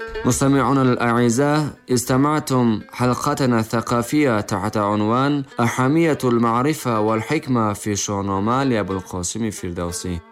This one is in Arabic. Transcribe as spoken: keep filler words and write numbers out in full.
مستمعونا الأعزاء، استمعتم حلقتنا الثقافية تحت عنوان أهمية المعرفة والحكمة في شونوما لأبو القاسم فردوسي.